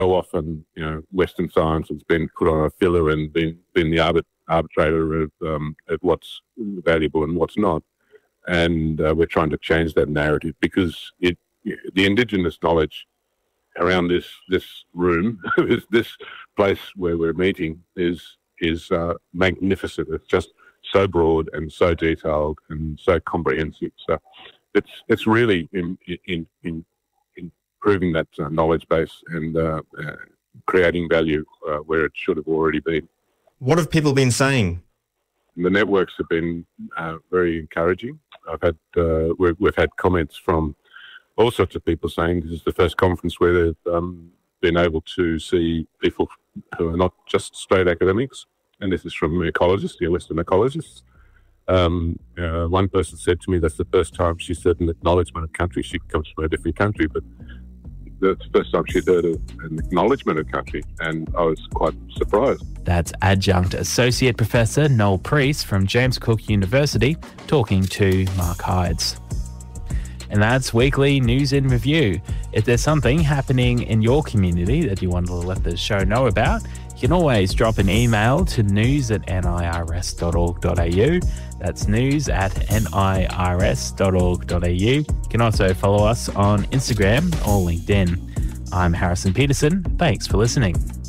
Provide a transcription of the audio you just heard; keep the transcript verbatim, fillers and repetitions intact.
often, you know, Western science has been put on a filler and been, been the arbit, arbitrator of, um, of what's valuable and what's not. And uh, we're trying to change that narrative because it, the Indigenous knowledge around this this room, this place where we're meeting, is is uh, magnificent. It's just so broad and so detailed and so comprehensive. So it's it's really in in, in improving that uh, knowledge base and uh, uh, creating value uh, where it should have already been. What have people been saying? The networks have been uh, very encouraging. I've had uh, we've, we've had comments from all sorts of people saying this is the first conference where they've um, been able to see people who are not just straight academics, and this is from ecologists, the Western ecologists. Um, uh, one person said to me that's the first time she's heard an acknowledgement of country. She comes from a different country, but that's the first time she'd heard of an acknowledgement of country, and I was quite surprised. That's Adjunct Associate Professor Noel Priest from James Cook University talking to Mark Hydes. And that's Weekly News in Review. If there's something happening in your community that you want to let the show know about, you can always drop an email to news at n i r s dot org dot a u. That's news at n i r s dot org dot a u. You can also follow us on Instagram or LinkedIn. I'm Harrison Peterson. Thanks for listening.